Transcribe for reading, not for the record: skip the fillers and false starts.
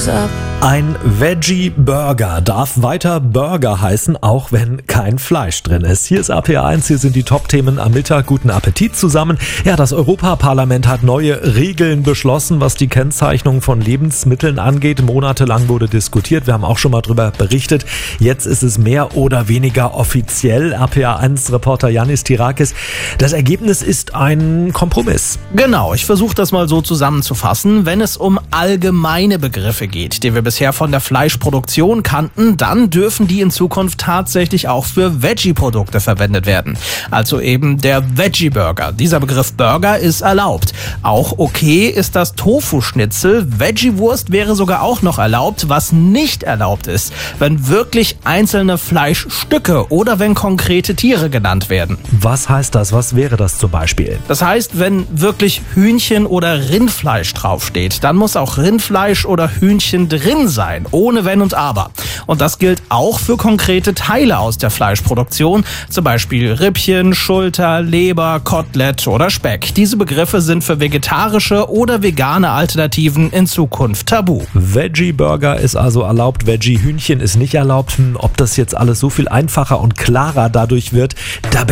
up? Ein Veggie-Burger darf weiter Burger heißen, auch wenn kein Fleisch drin ist. Hier ist RPA1, hier sind die Top-Themen am Mittag. Guten Appetit zusammen. Ja, das Europaparlament hat neue Regeln beschlossen, was die Kennzeichnung von Lebensmitteln angeht. Monatelang wurde diskutiert, wir haben auch schon mal drüber berichtet. Jetzt ist es mehr oder weniger offiziell. RPA1-Reporter Yannis Tirakis. Das Ergebnis ist ein Kompromiss. Genau, ich versuche das mal so zusammenzufassen. Wenn es um allgemeine Begriffe geht, die wir bisher von der Fleischproduktion kannten, dann dürfen die in Zukunft tatsächlich auch für Veggie-Produkte verwendet werden. Also eben der Veggie-Burger. Dieser Begriff Burger ist erlaubt. Auch okay ist das Tofu-Schnitzel. Veggie-Wurst wäre sogar auch noch erlaubt. Was nicht erlaubt ist, wenn wirklich einzelne Fleischstücke oder wenn konkrete Tiere genannt werden. Was heißt das? Was wäre das zum Beispiel? Das heißt, wenn wirklich Hühnchen oder Rindfleisch draufsteht, dann muss auch Rindfleisch oder Hühnchen drin sein, ohne Wenn und Aber. Und das gilt auch für konkrete Teile aus der Fleischproduktion, zum Beispiel Rippchen, Schulter, Leber, Kotelett oder Speck. Diese Begriffe sind für vegetarische oder vegane Alternativen in Zukunft tabu. Veggie-Burger ist also erlaubt, Veggie-Hühnchen ist nicht erlaubt. Ob das jetzt alles so viel einfacher und klarer dadurch wird, da